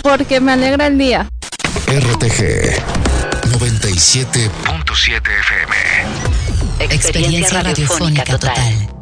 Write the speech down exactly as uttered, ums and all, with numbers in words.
porque me alegra el día. R T G noventa y siete punto siete F M. Experiencia radiofónica total.